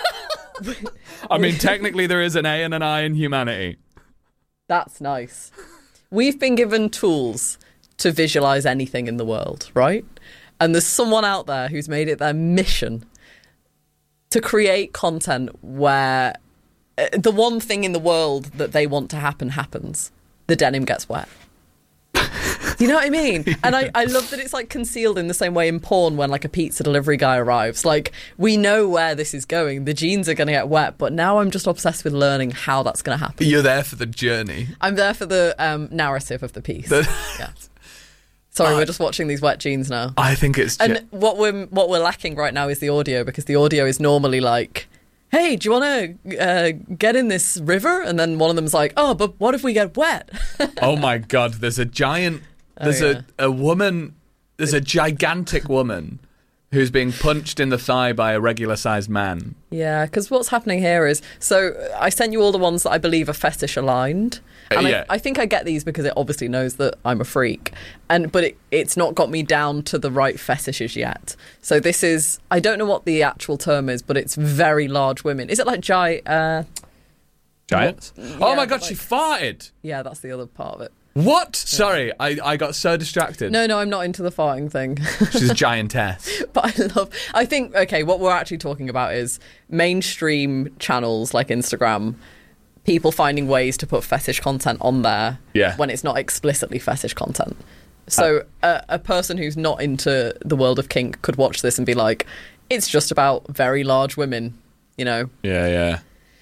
I mean, technically there is an A and an I in humanity. that's nice. We've been given tools to visualize anything in the world, right? And there's someone out there who's made it their mission to create content where uh, the one thing in the world that they want to happen happens. The denim gets wet. Do you know what I mean? And I, I love that it's like concealed in the same way in porn when like a pizza delivery guy arrives. Like, we know where this is going. The jeans are going to get wet, but now I'm just obsessed with learning how that's going to happen. You're there for the journey. I'm there for the um, narrative of the piece. The- yeah. Sorry, we're just watching these wet jeans now. I think it's... And Ge- what we're what we're lacking right now is the audio, because the audio is normally like, hey, do you want to uh, get in this river? And then one of them's like, oh, but what if we get wet? oh my god, there's a giant... There's Oh, yeah. a, a woman... There's a gigantic woman who's being punched in the thigh by a regular-sized man. Yeah, because what's happening here is, so I sent you all the ones that I believe are fetish aligned. And Uh, yeah. I, I think I get these because it obviously knows that I'm a freak. And but it, it's not got me down to the right fetishes yet. So this is, I don't know what the actual term is, but it's very large women. Is it like gi- uh Giants? What- oh yeah, my god, like- she farted! Yeah, that's the other part of it. What? Sorry, I, I got so distracted. No, no, I'm not into the farting thing. She's a giantess. But I love, I think, okay, what we're actually talking about is mainstream channels like Instagram, people finding ways to put fetish content on there Yeah. when it's not explicitly fetish content. So a, a person who's not into the world of kink could watch this and be like, it's just about very large women, you know, Yeah, yeah.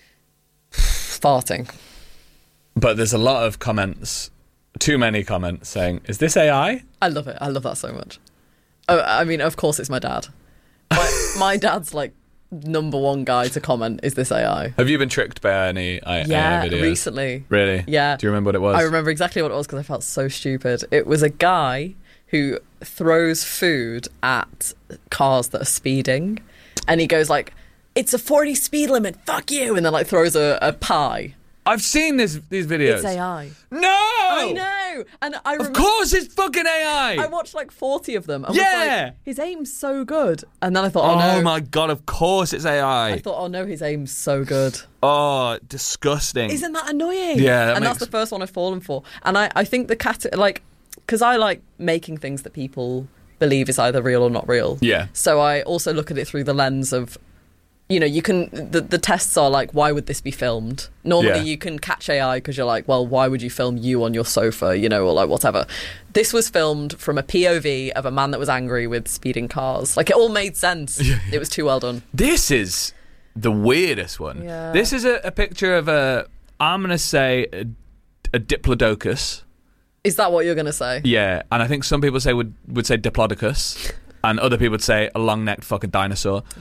farting. But there's a lot of comments, too many comments, saying, is this A I? I love it. I love that so much. Oh, I mean, of course it's my dad. My, my dad's like number one guy to comment, is this A I? Have you been tricked by any I- Yeah, A I videos? recently. Really? Yeah. Do you remember what it was? I remember exactly what it was because I felt so stupid. It was a guy who throws food at cars that are speeding, and he goes like, it's a forty speed limit, fuck you, and then like throws a, a pie. I've seen this, these videos. It's A I. No! I know! And I Of remember, course it's fucking A I! I watched like forty of them. And Yeah! was like, his aim's so good. And then I thought, oh, Oh no. my god, of course it's A I. I thought, oh no, his aim's so good. Oh, disgusting. Isn't that annoying? Yeah, that and makes- that's the first one I've fallen for. And I, I think the cat, like, because I like making things that people believe is either real or not real. Yeah. So I also look at it through the lens of, you know, you can, the, the tests are like, why would this be filmed? Normally Yeah. you can catch A I because you're like, well, why would you film you on your sofa, you know, or like whatever. This was filmed from a P O V of a man that was angry with speeding cars. Like, it all made sense. It was too well done. This is the weirdest one. Yeah. This is a, a picture of a, I'm going to say, a, a diplodocus. Is that what you're going to say? Yeah, and I think some people say would, would say diplodocus, and other people would say a long-necked fucking dinosaur. Yeah.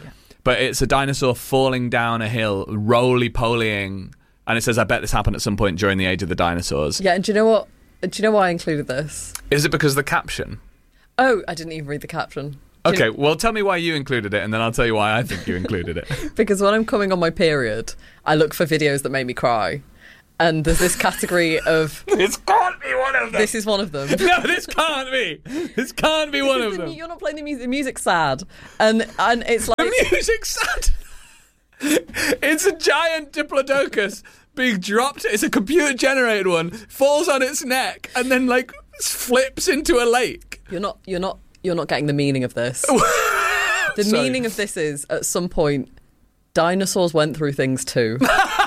but it's a dinosaur falling down a hill, roly-polying, and it says, I bet this happened at some point during the age of the dinosaurs. Yeah, and do you know what? Do you know why I included this? Is it because of the caption? Oh, I didn't even read the caption. Okay, well, tell me why you included it, and then I'll tell you why I think you included it. Because when I'm coming on my period, I look for videos that make me cry. And there's this category of... This can't be one of them. This is one of them. No, this can't be. This can't be one of them. You're not playing the music. The music's sad. And, and it's like... The music's sad. It's a giant Diplodocus being dropped. It's a computer-generated one. Falls on its neck and then, like, flips into a lake. You're not... You're not... You're not getting the meaning of this. The Sorry. meaning of this is, at some point, dinosaurs went through things too.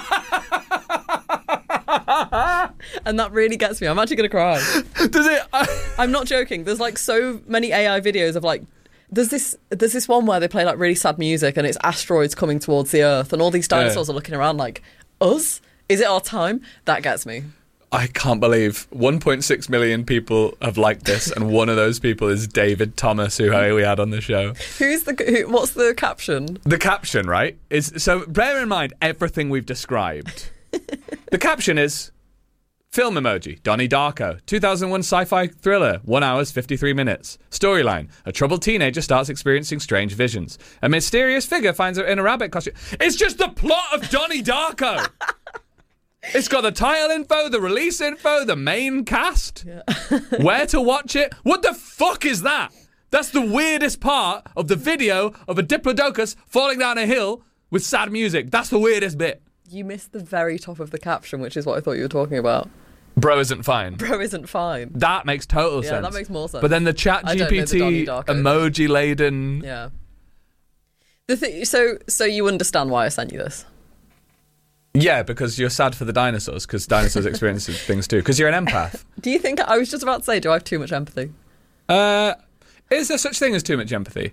And that really gets me. I'm actually going to cry. Does it? I'm not joking. There's like so many A I videos of like, there's this there's this one where they play like really sad music and it's asteroids coming towards the Earth and all these dinosaurs Yeah. are looking around like, us? Is it our time? That gets me. I can't believe one point six million people have liked this, and one of those people is David Thomas, who we had on the show. Who's the? Who, what's the caption? The caption, right, is so. Bear in mind everything we've described. The caption is film emoji. Donnie Darko, two thousand one sci-fi thriller, one hours fifty-three minutes. Storyline: a troubled teenager starts experiencing strange visions. A mysterious figure finds her in a rabbit costume. It's just the plot of Donnie Darko. It's got the title info, the release info, the main cast, yeah. Where to watch it. What the fuck is that? That's the weirdest part of the video of a Diplodocus falling down a hill with sad music. That's the weirdest bit. You missed the very top of the caption, which is what I thought you were talking about. Bro isn't fine. Bro isn't fine. That makes total yeah, sense. that makes more sense. But then the Chat G P T emoji-laden... Yeah. The th- so, so you understand why I sent you this? Yeah, because you're sad for the dinosaurs, because dinosaurs experience things too, because you're an empath. Do you think, I was just about to say, do I have too much empathy? Uh, is there such thing as too much empathy?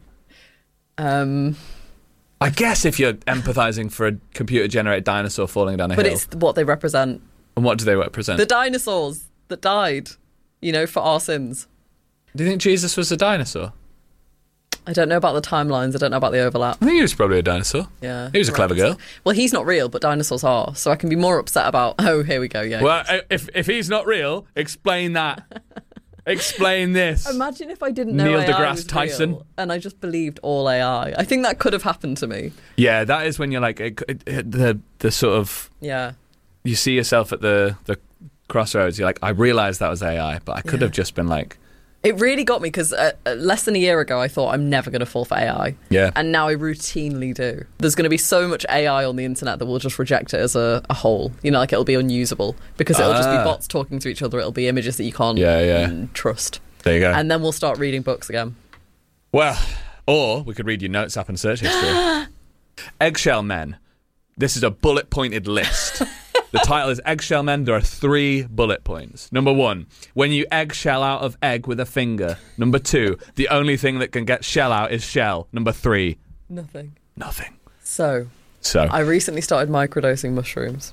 Um, I guess if you're empathising for a computer-generated dinosaur falling down a but hill. But it's what they represent. And what do they represent? The dinosaurs that died, you know, for our sins. Do you think Jesus was a dinosaur? I don't know about the timelines. I don't know about the overlap. I think he was probably a dinosaur. Yeah. He was a clever girl. Well, he's not real, but dinosaurs are. So I can be more upset about, oh, here we go, yeah. Well, if if he's not real, explain that. Explain this. Imagine if I didn't know Neil A I deGrasse was Tyson. real and I just believed all A I. I think that could have happened to me. Yeah, that is when you're like, it, it, it, the the sort of... Yeah. You see yourself at the, the crossroads. You're like, I realised that was A I, but I could Yeah. have just been like... It really got me because uh, uh, less than a year ago I thought I'm never going to fall for A I. Yeah. And now I routinely do. There's going to be so much A I on the internet that we'll just reject it as a, a whole. You know, like it'll be unusable because it'll just be Ah. bots talking to each other. It'll be images that you can't Yeah, yeah. mm, trust. There you go. And then we'll start reading books again. Well, or we could read your notes app and search history. Eggshell Men. This is a bullet-pointed list. The title is Eggshell Men. There are three bullet points. Number one, when you egg shell out of egg with a finger. Number two, the only thing that can get shell out is shell. Number three, Nothing. nothing. So, So, I recently started microdosing mushrooms.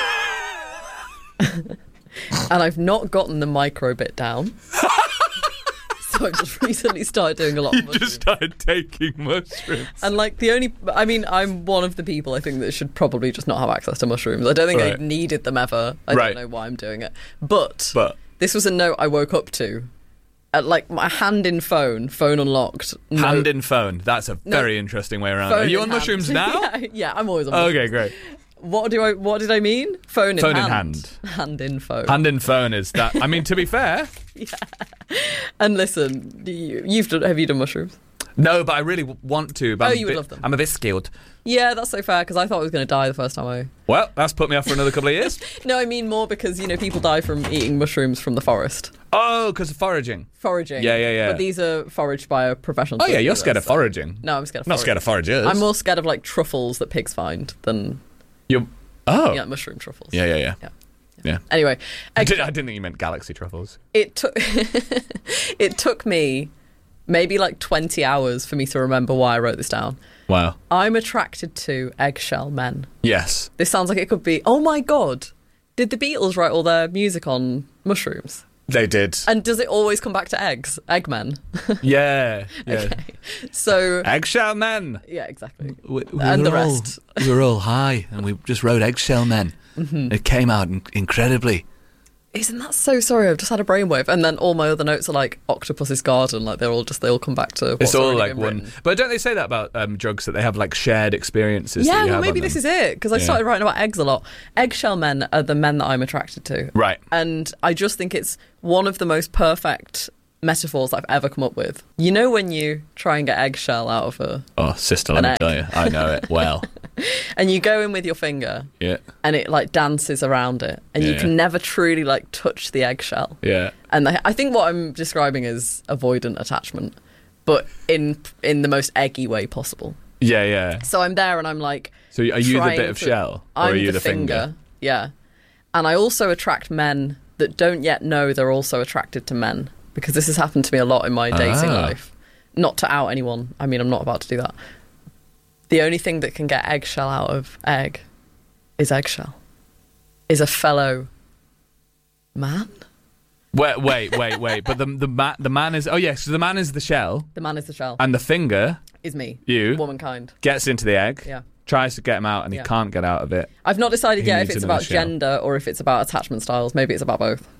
And I've not gotten the micro bit down. So I just recently started doing a lot of mushrooms. just started taking mushrooms. And like the only, I mean, I'm one of the people I think that should probably just not have access to mushrooms. I don't think I Right. needed them ever. I Right. don't know why I'm doing it. But, But this was a note I woke up to. At like my hand in phone, phone unlocked. note- hand in phone. That's a No. very interesting way around. phone Are you in on hand. mushrooms now? yeah, yeah, I'm always on mushrooms. Okay, great. What do I? What did I mean? Phone in Phone in hand. hand. Hand in phone. Hand in phone is that. I mean, to be fair, And listen, do you, you've done. Have you done mushrooms? no, but I really w- want to. But Oh, I'm you a would bit, love them. I'm a bit skilled. Yeah, that's so fair because I thought I was going to die the first time I. Well, that's put me off for another couple of years. No, I mean more because you know people die from eating mushrooms from the forest. Oh, because of foraging. Foraging. Yeah, yeah, yeah. But these are foraged by a professional. Oh yeah, drug you're dealer, scared of so- foraging. No, I'm scared of. I'm not foraging. scared of foragers. I'm more scared of like truffles that pigs find than. You're. Oh. Yeah, mushroom truffles. Yeah, yeah, yeah. Yeah. Yeah. Anyway, I, did, I didn't think you meant galaxy truffles. it took it took me maybe like twenty hours for me to remember why I wrote this down. Wow. I'm attracted to eggshell men. Yes. This sounds like it could be. Oh my god! Did the Beatles write all their music on mushrooms? They did. And does it always come back to eggs? Eggmen? Yeah. yeah. Okay. So... Eggshell men. Yeah, exactly. We, we and the were all- rest. we were all high and we just wrote Eggshell Men. Mhm. It came out in- incredibly. Isn't that so sorry? I've just had a brainwave. And then all my other notes are like Octopus's Garden. Like they're all just, they all come back to what's It's all already like been one. written. But don't they say that about um, drugs, that they have like shared experiences? that Yeah, you well, have maybe on this them? is it. Because I Yeah. started writing about eggs a lot. Eggshell men are the men that I'm attracted to. Right. And I just think it's one of the most perfect metaphors I've ever come up with. You know when you try and get eggshell out of a... Oh, sister, let An me egg. tell you. I know it well. And you go in with your finger Yeah. and it like dances around it. And you Yeah. can never truly like touch the eggshell. Yeah. And I I think what I'm describing is avoidant attachment, but in in the most eggy way possible. Yeah, yeah. So I'm there and I'm like... So are you the trying bit of to- shell? Or I'm are you the, the finger? Yeah. And I also attract men that don't yet know they're also attracted to men, because this has happened to me a lot in my dating Ah. life. Not to out anyone. I mean, I'm not about to do that. The only thing that can get eggshell out of egg is eggshell. Is a fellow man? Wait, wait, wait, wait. But the the, ma- the man is... Oh, yes, so the man is the shell. The man is the shell. And the finger... Is me. You. Womankind. Gets into the egg. Yeah. Tries to get him out and Yeah. he can't get out of it. I've not decided He yet if needs it's another about shell. gender or if it's about attachment styles. Maybe it's about both.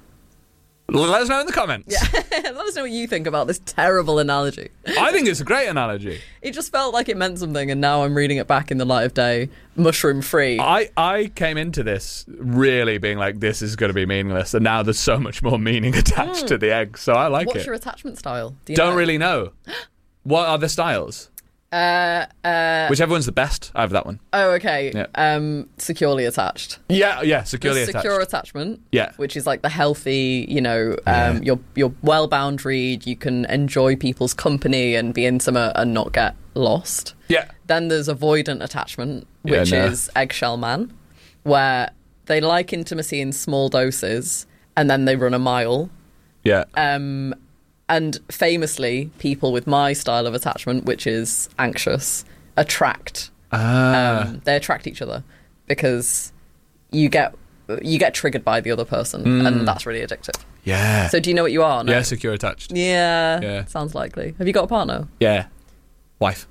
Let us know in the comments. Yeah. Let us know what you think about this terrible analogy. I think it's a great analogy. It just felt like it meant something, and now I'm reading it back in the light of day, mushroom free. I, I came into this really being like, this is going to be meaningless, and now there's so much more meaning attached Mm. to the egg, so I like What's it. your attachment style? Do you Don't know? really know. What are the styles? Uh, uh, Whichever one's the best, I have that one. oh, okay. Yeah. Um, securely attached. Yeah, yeah, securely There's attached. secure attachment. Yeah. Which is like the healthy, you know, um, you're you're well boundaried. You can enjoy people's company and be intimate and not get lost. Yeah. Then there's avoidant attachment, Yeah, which no. is eggshell man, where they like intimacy in small doses and then they run a mile. Yeah. Um, and famously, people with my style of attachment, which is anxious, attract. Ah. Um, they attract each other because you get you get triggered by the other person, Mm. and that's really addictive. Yeah. So, do you know what you are? No? Yeah, secure attached. Yeah. Yeah. Sounds likely. Have you got a partner? Yeah. Wife.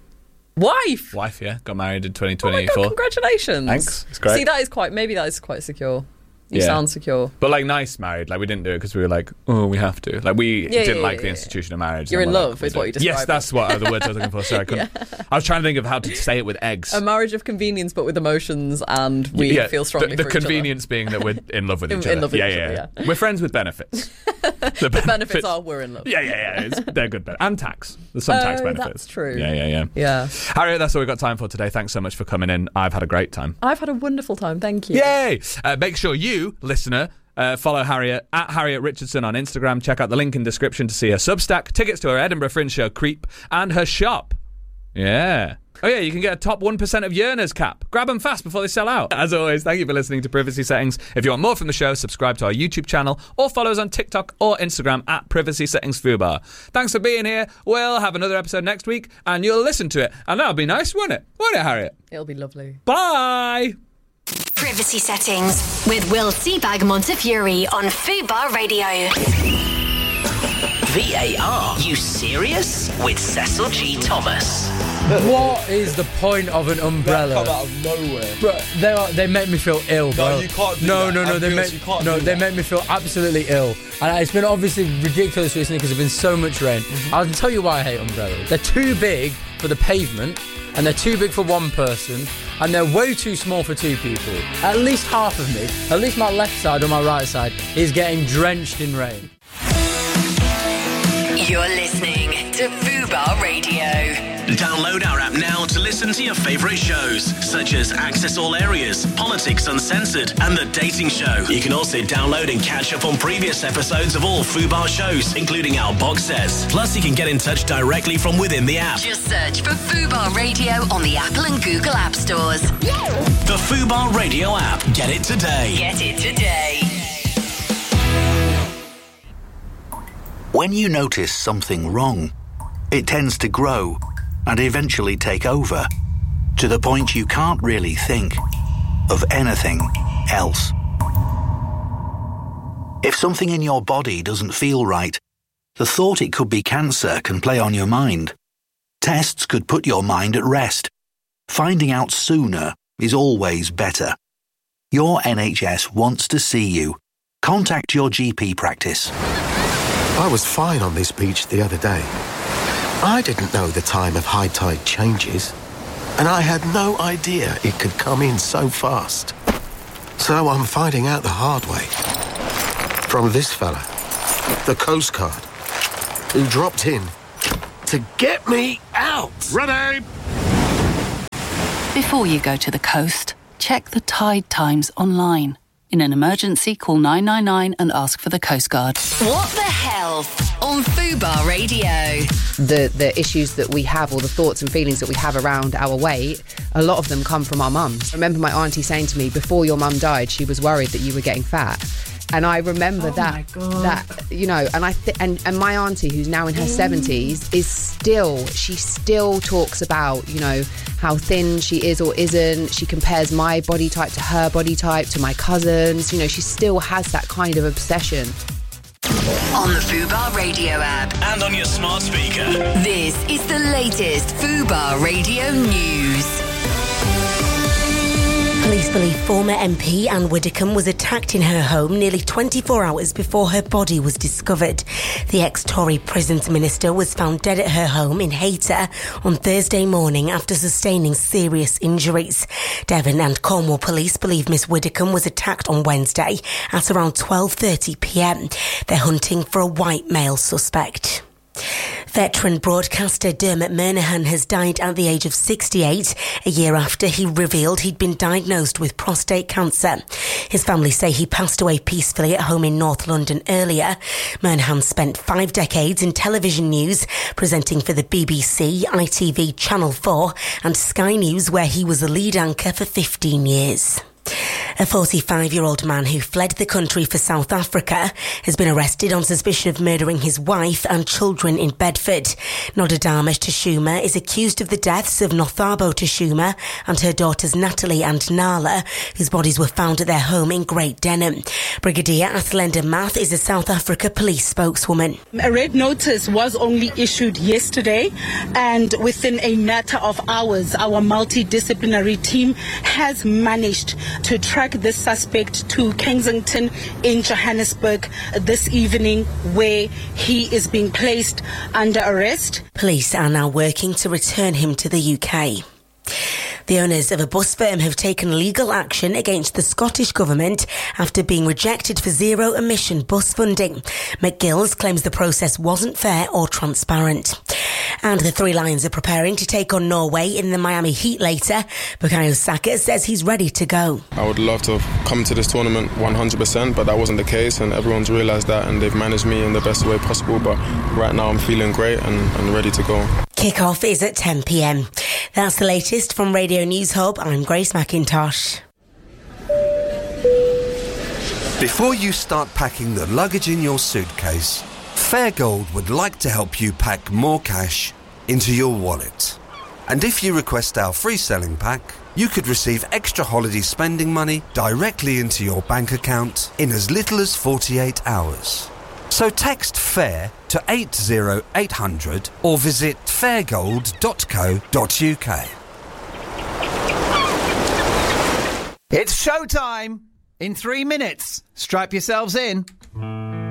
Wife. Wife, yeah. Got married in twenty Oh my twenty-four. God, congratulations. Thanks. It's great. See, that is quite. Maybe that is quite secure. You Yeah. sound secure. But like nice married, like we didn't do it because we were like, oh, we have to. Like we Yeah, didn't yeah, like yeah, the yeah. institution of marriage. You're and in we're like, love, we'll is do what it. you Yes, described that's what are the words I was looking for. Sorry, I couldn't. I was trying to think of how to say it with eggs. A marriage of convenience, but with emotions, and we Yeah, feel strongly The, the for each other. convenience being that we're in love with In- each in other. love with yeah, each yeah, other, yeah. We're friends with benefits. the The benefits are we're in love. Yeah, yeah, yeah. It's, they're good. Ben- and tax. There's some tax Oh, benefits. that's true. Yeah, yeah, yeah. Yeah. Harriet, that's all we've got time for today. Thanks so much for coming in. I've had a great time. I've had a wonderful time. Thank you. Yay! Uh, make sure you, listener, uh, follow Harriet at Harriet Richardson on Instagram. Check out the link in description to see her Substack, tickets to her Edinburgh Fringe show Creep, and her shop. Yeah. Oh yeah, you can get a top one percent of yearners cap. Grab them fast before they sell out. As always, thank you for listening to Privacy Settings. If you want more from the show, subscribe to our YouTube channel or follow us on TikTok or Instagram at Privacy Settings Fubar. Thanks for being here. We'll have another episode next week and you'll listen to it. And that'll be nice, won't it? Won't it, Harriet? It'll be lovely. Bye! Privacy Settings with Will Seabag Montefiore on Fubar Radio. V A R, you serious? With Cecil G. Thomas. What is the point of an umbrella? Come out of nowhere. Bro, they are, they make me feel ill, bro. No, you can't do no, that. No, no, I'm they serious, make you can't no, do they that. make me feel absolutely ill. And it's been obviously ridiculous recently because there's been so much rain. Mm-hmm. I'll tell you why I hate umbrellas. They're too big for the pavement, and they're too big for one person, and they're way too small for two people. At least half of me, at least my left side or my right side, is getting drenched in rain. You're listening to Fubar Radio. Download our app now to listen to your favourite shows, such as Access All Areas, Politics Uncensored, and The Dating Show. You can also download and catch up on previous episodes of all Fubar shows, including our box sets. Plus, you can get in touch directly from within the app. Just search for Fubar Radio on the Apple and Google App Stores. The Fubar Radio app. Get it today. Get it today. When you notice something wrong, it tends to grow and eventually take over, to the point you can't really think of anything else. If something in your body doesn't feel right, the thought it could be cancer can play on your mind. Tests could put your mind at rest. Finding out sooner is always better. Your N H S wants to see you. Contact your G P practice. I was fine on this beach the other day. I didn't know the time of high tide changes, and I had no idea it could come in so fast. So I'm finding out the hard way. From this fella, the Coast Guard, who dropped in to get me out. Ready! Before you go to the coast, check the tide times online. In an emergency, call nine nine nine and ask for the Coast Guard. What the health on Fubar Radio. The the issues that we have, or the thoughts and feelings that we have around our weight, a lot of them come from our mums. I remember my auntie saying to me, before your mum died, she was worried that you were getting fat. And I remember oh that, that you know, and I th- and and my auntie, who's now in her seventies, is still she still talks about, you know, how thin she is or isn't. She compares my body type to her body type, to my cousins. You know, she still has that kind of obsession. On the Fubar Radio app and on your smart speaker. This is the latest Fubar Radio news. Police believe former M P Anne Widdecombe was attacked in her home nearly twenty-four hours before her body was discovered. The ex-Tory Prisons Minister was found dead at her home in Hayter on Thursday morning after sustaining serious injuries. Devon and Cornwall Police believe Miss Widdecombe was attacked on Wednesday at around twelve thirty p.m. They're hunting for a white male suspect. Veteran broadcaster Dermot Murnaghan has died at the age of sixty-eight, a year after he revealed he'd been diagnosed with prostate cancer. His family say he passed away peacefully at home in North London earlier. Murnaghan spent five decades in television news, presenting for the B B C, I T V, Channel four and Sky News, where he was a lead anchor for fifteen years. A forty-five-year-old man who fled the country for South Africa has been arrested on suspicion of murdering his wife and children in Bedford. Nodadama Tashuma is accused of the deaths of Nothabo Tashuma and her daughters Natalie and Nala, whose bodies were found at their home in Great Denham. Brigadier Athlenda Math is a South Africa police spokeswoman. A red notice was only issued yesterday, and within a matter of hours, our multidisciplinary team has managed to track this suspect to Kensington in Johannesburg this evening, where he is being placed under arrest. Police are now working to return him to the U K. The owners of a bus firm have taken legal action against the Scottish Government after being rejected for zero-emission bus funding. McGill's claims the process wasn't fair or transparent. And the Three Lions are preparing to take on Norway in the Miami Heat later. Bukayo Saka says he's ready to go. I would love to come to this tournament one hundred percent, but that wasn't the case, and everyone's realised that, and they've managed me in the best way possible. But right now I'm feeling great and, and ready to go. Kick-off is at ten p.m. That's the latest from Radio News Hub. I'm Grace McIntosh. Before you start packing the luggage in your suitcase, Fairgold would like to help you pack more cash into your wallet. And if you request our free selling pack, you could receive extra holiday spending money directly into your bank account in as little as forty-eight hours. So text FAIR to eight zero eight hundred or visit fairgold dot co dot uk. It's showtime! In three minutes, strap yourselves in.